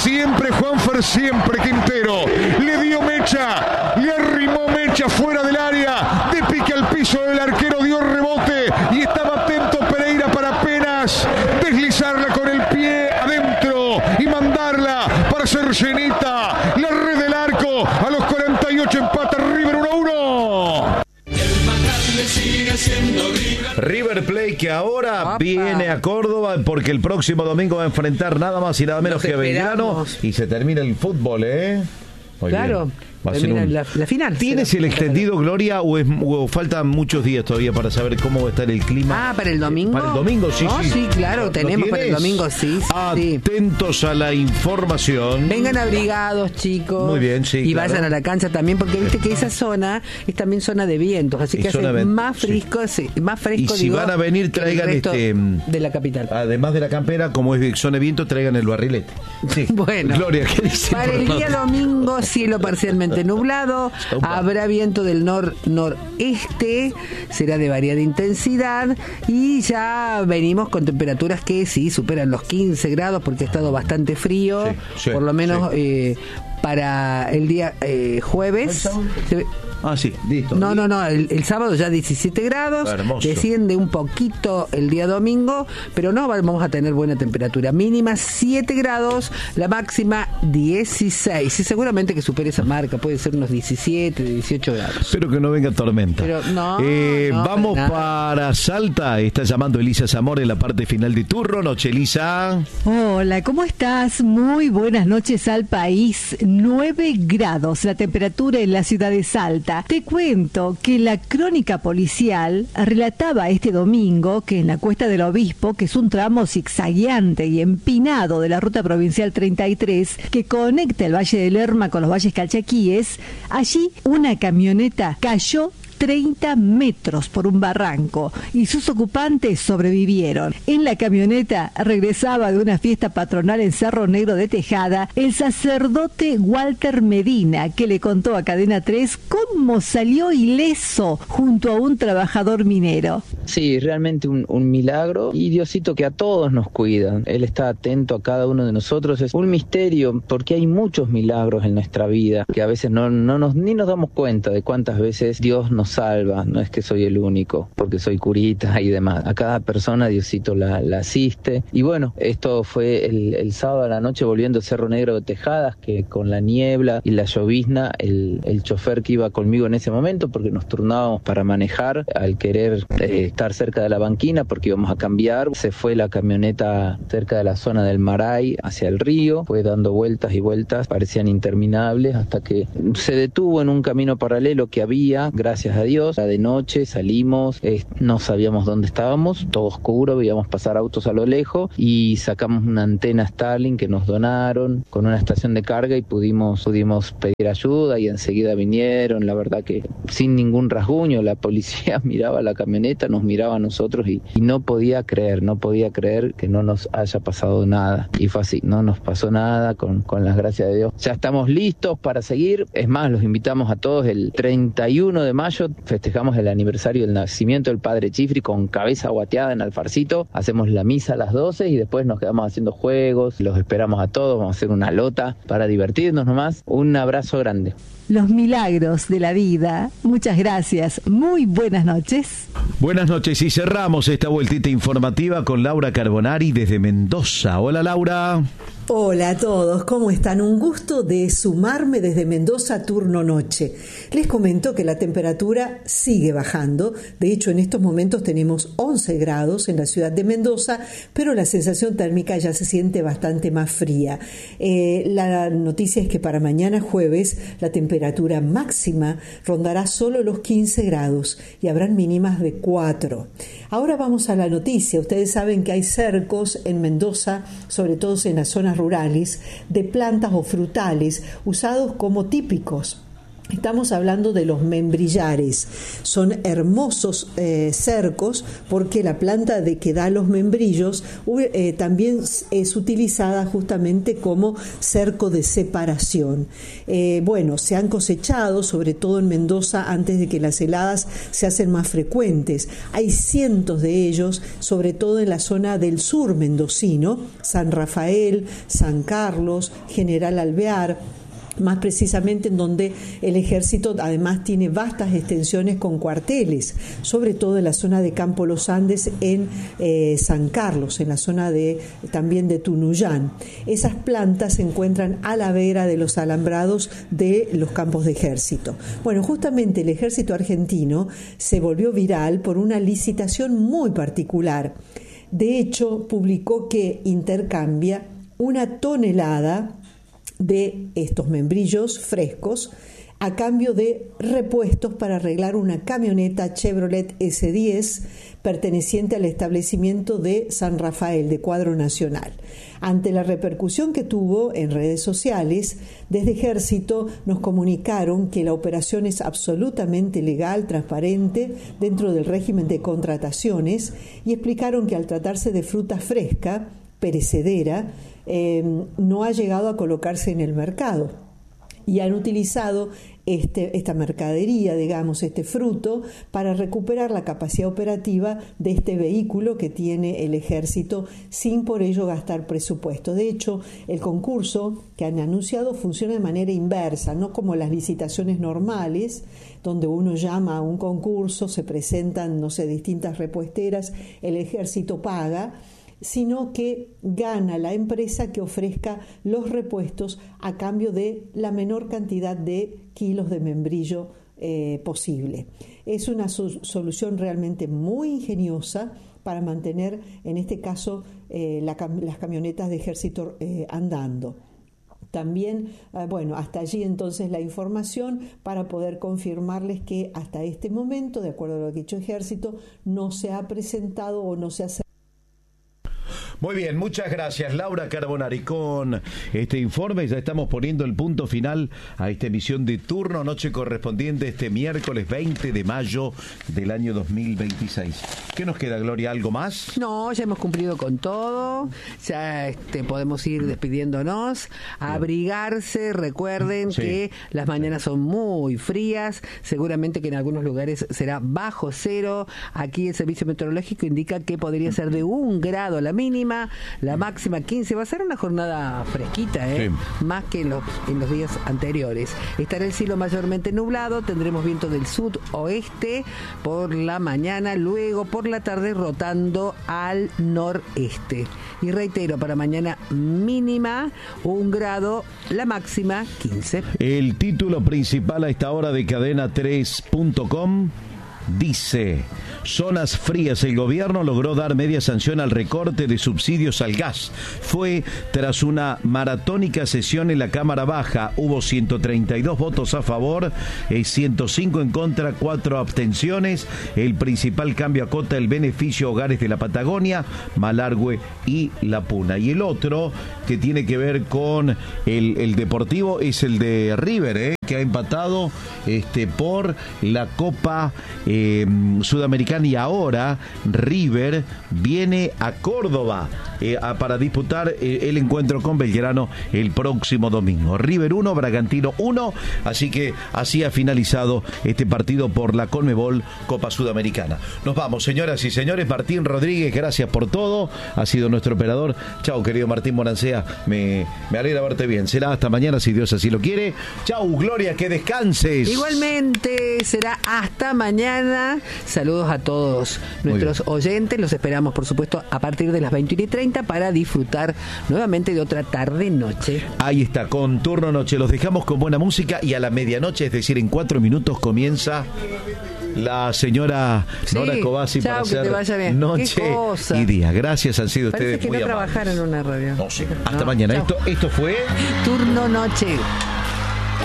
Siempre Juanfer, siempre Quintero. Le dio mecha, le arrimó mecha fuera del área. De pique al piso del arquero, dio rebote y estaba atento Pereira para apenas deslizarla con el pie adentro y mandarla para ser llenita. La red del arco, a los 48 empata River 1-1. River Plate que ahora viene a Córdoba porque el próximo domingo va a enfrentar nada más y nada menos que a Belgrano y se termina el fútbol, Muy claro. Bien. Va a ser la final. ¿Tienes el extendido, Gloria, o faltan muchos días todavía para saber cómo va a estar el clima? ¿para el domingo? Para el domingo, sí, no, sí. Sí, claro, tenemos para el domingo, sí. Atentos a la información. Vengan abrigados, chicos. Muy bien, sí. Y vayan a la cancha también, porque viste que esa zona es también zona de vientos, así que hace más fresco, más fresco. Y si van a venir, traigan de la capital. Además de la campera, como es zona de viento, traigan el barrilete. Sí. Bueno, Gloria, ¿qué dice? Para el día domingo, cielo parcialmente nublado. Habrá viento del nor-noreste, será de variada intensidad y ya venimos con temperaturas que sí superan los 15 grados porque ha estado bastante frío, por lo menos para el día jueves. Sí, listo. No, el sábado ya 17 grados, desciende un poquito el día domingo, pero no vamos a tener buena temperatura. Mínima 7 grados, la máxima 16. Y seguramente que supere esa marca, puede ser unos 17, 18 grados. Espero que no venga tormenta. Pero vamos para Salta, está llamando Elisa Zamora en la parte final de turno. Noche, Elisa. Hola, ¿cómo estás? Muy buenas noches al país. 9 grados la temperatura en la ciudad de Salta. Te cuento que la crónica policial relataba este domingo que en la Cuesta del Obispo, que es un tramo zigzagueante y empinado de la ruta provincial 33 que conecta el Valle de Lerma con los valles calchaquíes, allí una camioneta cayó 30 metros por un barranco y sus ocupantes sobrevivieron. En la camioneta regresaba de una fiesta patronal en Cerro Negro de Tejada el sacerdote Walter Medina, que le contó a Cadena 3 cómo salió ileso junto a un trabajador minero. Sí, realmente un milagro y Diosito que a todos nos cuida. Él está atento a cada uno de nosotros. Es un misterio porque hay muchos milagros en nuestra vida que a veces ni nos damos cuenta de cuántas veces Dios nos salva. No es que soy el único, porque soy curita y demás. A cada persona Diosito la asiste. Y bueno, esto fue el sábado a la noche volviendo al Cerro Negro de Tejadas, que con la niebla y la llovizna, el chofer que iba conmigo en ese momento, porque nos turnábamos para manejar, al querer estar cerca de la banquina, porque íbamos a cambiar, se fue la camioneta cerca de la zona del Maray hacia el río, fue dando vueltas y vueltas, parecían interminables, hasta que se detuvo en un camino paralelo que había, gracias a Dios. Era de noche, salimos, no sabíamos dónde estábamos, todo oscuro, veíamos pasar autos a lo lejos y sacamos una antena Starlink que nos donaron con una estación de carga y pudimos pedir ayuda y enseguida vinieron. La verdad que sin ningún rasguño, la policía miraba la camioneta, nos miraba a nosotros y no podía creer que no nos haya pasado nada. Y fue así, no nos pasó nada con las gracias de Dios. Ya estamos listos para seguir, es más, los invitamos a todos el 31 de mayo, festejamos el aniversario del nacimiento del Padre Chifri con cabeza guateada en Alfarcito, hacemos la misa a las 12 y después nos quedamos haciendo juegos, los esperamos a todos, vamos a hacer una lota para divertirnos nomás. Un abrazo grande. Los milagros de la vida. Muchas gracias. Muy buenas noches. Buenas noches y cerramos esta vueltita informativa con Laura Carbonari desde Mendoza. Hola, Laura. Hola a todos, ¿cómo están? Un gusto de sumarme desde Mendoza turno noche. Les comento que la temperatura sigue bajando. De hecho, en estos momentos tenemos 11 grados en la ciudad de Mendoza, pero la sensación térmica ya se siente bastante más fría. La noticia es que para mañana jueves la temperatura máxima rondará solo los 15 grados y habrán mínimas de 4. Ahora vamos a la noticia. Ustedes saben que hay cercos en Mendoza, sobre todo en las zonas rurales, de plantas o frutales usados como típicos Estamos hablando de los membrillares. Son hermosos cercos porque la planta que da los membrillos también es utilizada justamente como cerco de separación. Se han cosechado, sobre todo en Mendoza, antes de que las heladas se hacen más frecuentes. Hay cientos de ellos, sobre todo en la zona del sur mendocino, San Rafael, San Carlos, General Alvear, más precisamente en donde el ejército además tiene vastas extensiones con cuarteles, sobre todo en la zona de Campo Los Andes en San Carlos, en la zona también de Tunuyán. Esas plantas se encuentran a la vera de los alambrados de los campos de ejército. Bueno, justamente el ejército argentino se volvió viral por una licitación muy particular. De hecho, publicó que intercambia 1 tonelada de estos membrillos frescos a cambio de repuestos para arreglar una camioneta Chevrolet S10 perteneciente al establecimiento de San Rafael de Cuadro Nacional. Ante la repercusión que tuvo en redes sociales, desde Ejército nos comunicaron que la operación es absolutamente legal, transparente, dentro del régimen de contrataciones, y explicaron que al tratarse de fruta fresca, perecedera, no ha llegado a colocarse en el mercado y han utilizado esta mercadería, digamos, este fruto, para recuperar la capacidad operativa de este vehículo que tiene el Ejército sin por ello gastar presupuesto. De hecho, el concurso que han anunciado funciona de manera inversa, no como las licitaciones normales, donde uno llama a un concurso, se presentan, distintas repuesteras, el Ejército paga, sino que gana la empresa que ofrezca los repuestos a cambio de la menor cantidad de kilos de membrillo posible. Es una solución realmente muy ingeniosa para mantener, en este caso, las camionetas de ejército andando. También, hasta allí entonces la información para poder confirmarles que hasta este momento, de acuerdo a lo que ha dicho Ejército, no se ha presentado o no se ha... Muy bien, muchas gracias Laura Carbonari con este informe. Ya estamos poniendo el punto final a esta emisión de Turno Noche correspondiente este miércoles 20 de mayo del año 2026. ¿Qué nos queda, Gloria? ¿Algo más? No, ya hemos cumplido con todo. Ya podemos ir despidiéndonos. Abrigarse, recuerden que las mañanas son muy frías. Seguramente que en algunos lugares será bajo cero. Aquí el servicio meteorológico indica que podría ser de 1 grado la mínima, la máxima 15. Va a ser una jornada fresquita, más que en los días anteriores. Estará el cielo mayormente nublado, tendremos viento del sudoeste por la mañana, luego por la tarde rotando al noreste. Y reitero, para mañana mínima 1 grado, la máxima 15. El título principal a esta hora de cadena3.com dice: zonas frías. El gobierno logró dar media sanción al recorte de subsidios al gas. Fue tras una maratónica sesión en la Cámara Baja. Hubo 132 votos a favor, 105 en contra, 4 abstenciones. El principal cambio acota el beneficio a hogares de la Patagonia, Malargüe y La Puna. Y el otro, que tiene que ver con el deportivo, es el de River, que ha empatado por la Copa Sudamericana, y ahora River viene a Córdoba para disputar el encuentro con Belgrano el próximo domingo. River 1, Bragantino 1, así que así ha finalizado este partido por la Conmebol Copa Sudamericana. Nos vamos, señoras y señores. Martín Rodríguez, gracias por todo, ha sido nuestro operador. Chao, querido Martín Morancea, me alegra verte bien. Será hasta mañana, si Dios así lo quiere. Chao, Gloria, que descanses. Igualmente, será hasta mañana. Saludos a todos nuestros oyentes. Los esperamos, por supuesto, a partir de las 21:30 para disfrutar nuevamente de otra tarde-noche. Ahí está, con Turno Noche. Los dejamos con buena música y a la medianoche, es decir, en 4 minutos, comienza la señora Nora Cobasi para hacer Noche y Día. Gracias, han sido Parece ustedes que muy no amables. trabajar en una radio. No sé. Hasta mañana. Esto fue Turno Noche.